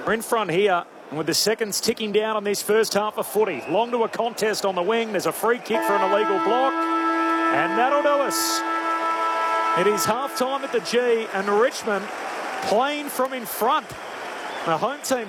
We're in front here, and with the seconds ticking down on this first half of footy. Long to a contest on the wing. There's a free kick for an illegal block, and that'll do us. It is half-time at the G, and Richmond playing from in front. The home team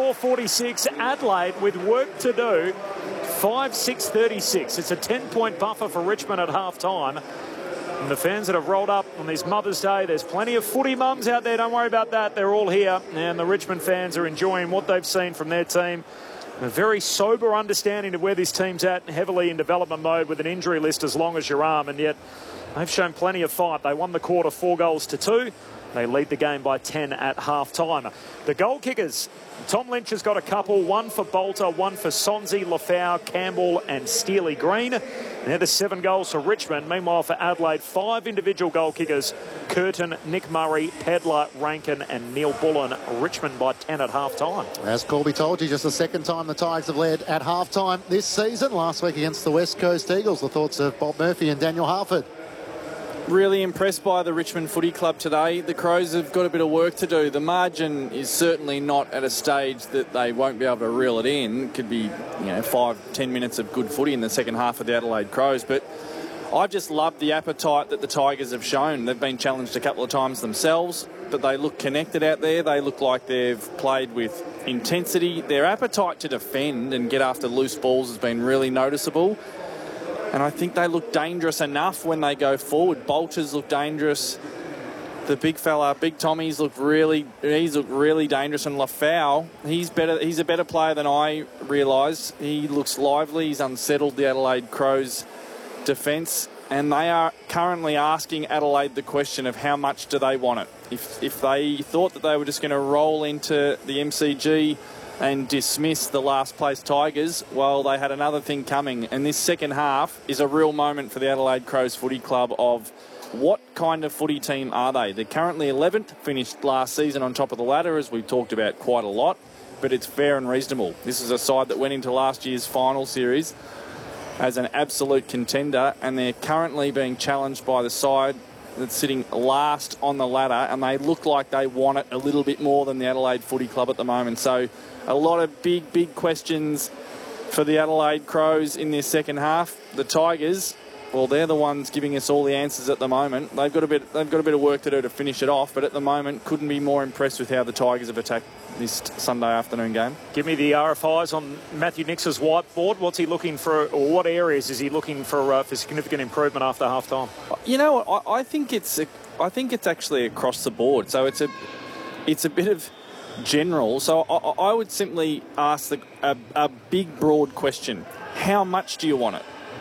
7-4-46. Adelaide with work to do. 5-6-36. It's a 10-point buffer for Richmond at half-time. And the fans that have rolled up on this Mother's Day, there's plenty of footy mums out there. Don't worry about that. They're all here. And the Richmond fans are enjoying what they've seen from their team. A very sober understanding of where this team's at, heavily in development mode with an injury list as long as your arm. And yet they've shown plenty of fight. They won the quarter 4-2. They lead the game by 10 at half-time. The goal kickers, Tom Lynch has got a couple, one for Bolter, one for Sonsie, Lafau, Campbell and Steely Green. And they're the 7 goals for Richmond. Meanwhile, for Adelaide, 5 individual goal kickers, Curtin, Nick Murray, Pedler, Rankin and Neil Bullen. Richmond by 10 at half-time. As Corby told you, just the second time the Tigers have led at half-time this season. Last week against the West Coast Eagles. The thoughts of Bob Murphy and Daniel Harford. Really impressed by the Richmond Footy Club today. The Crows have got a bit of work to do. The margin is certainly not at a stage that they won't be able to reel it in. It could be, 5-10 minutes of good footy in the second half of the Adelaide Crows. But I've just loved the appetite that the Tigers have shown. They've been challenged a couple of times themselves, but they look connected out there. They look like they've played with intensity. Their appetite to defend and get after loose balls has been really noticeable. And I think they look dangerous enough when they go forward. Bolters look dangerous. The big fella, Big Tommy's looked really dangerous. And Lafau, he's a better player than I realised. He looks lively. He's unsettled the Adelaide Crows defence. And they are currently asking Adelaide the question of how much do they want it. If they thought that they were just going to roll into the MCG and dismiss the last place Tigers, well, they had another thing coming. And this second half is a real moment for the Adelaide Crows Footy Club of what kind of footy team are they? They're currently 11th, finished last season on top of the ladder, as we've talked about quite a lot, but it's fair and reasonable. This is a side that went into last year's final series as an absolute contender, and they're currently being challenged by the side that's sitting last on the ladder, and they look like they want it a little bit more than the Adelaide Footy Club at the moment. So a lot of big questions for the Adelaide Crows in this second half. The Tigers, well, they're the ones giving us all the answers at the moment. They've got a bit of work to do to finish it off, but at the moment couldn't be more impressed with how the Tigers have attacked this Sunday afternoon game. Give me the RFIs on Matthew Nix's whiteboard. What's he looking for, or what areas is he looking for significant improvement after half time? You know what, I think it's actually across the board. So it's a bit of general. So I would simply ask a big broad question: how much do you want it?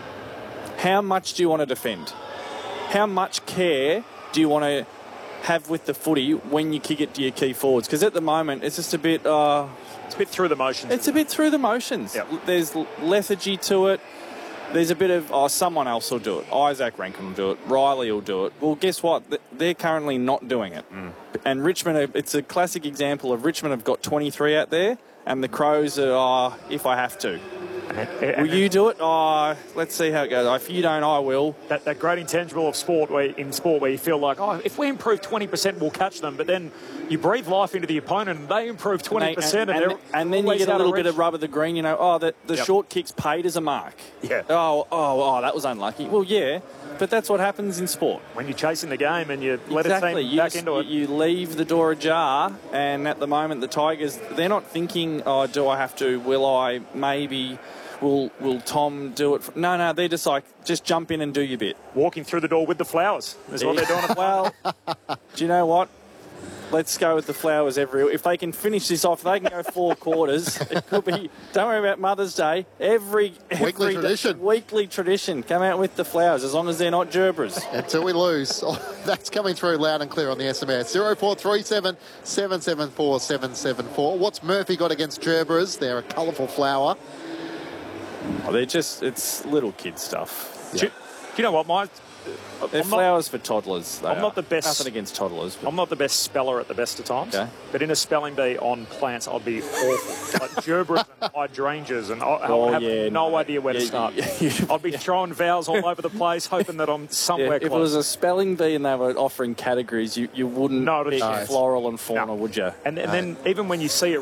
How much do you want to defend? How much care do you want to have with the footy when you kick it to your key forwards? Because at the moment it's just a bit it's a bit through the motions. It's a bit through the motions. Yep. There's lethargy to it. There's a bit of, someone else will do it. Isaac Rankin will do it. Riley will do it. Well, guess what? They're currently not doing it. And Richmond, it's a classic example of Richmond have got 23 out there, and the Crows are, if I have to. Will you do it? Let's see how it goes. If you don't, I will. That great intangible of sport, where you feel like, if we improve 20%, we'll catch them. But then you breathe life into the opponent, and they improve 20%, and then you get a little bit of rub of the green. The short kick's paid as a mark. Yeah. That was unlucky. Well, yeah, but that's what happens in sport. When you're chasing the game and you let a team back into it. You leave the door ajar, and at the moment the Tigers, they're not thinking, do I have to? Will I? Maybe. Will Tom do it? No, they're just like, just jump in and do your bit. Walking through the door with the flowers is what they're doing. Well, do you know what? Let's go with the flowers if they can finish this off, if they can go 4 quarters, it could be, don't worry about Mother's Day, every weekly tradition, come out with the flowers, as long as they're not gerbras. Until we lose. That's coming through loud and clear on the SMS. 0437 774 774. What's Murphy got against gerbras? They're a colourful flower. It's little kid stuff. Yeah. Do you know what, they're flowers for toddlers. I'm not the best. Nothing against toddlers. But I'm not the best speller at the best of times. Okay. But in a spelling bee on plants, I'd be awful. Like gerbras and hydrangeas, and I have no idea where to start. I'd be throwing vowels all over the place, hoping that I'm somewhere close. If it was a spelling bee and they were offering categories, you wouldn't pick floral and fauna, would you? And then even when you see it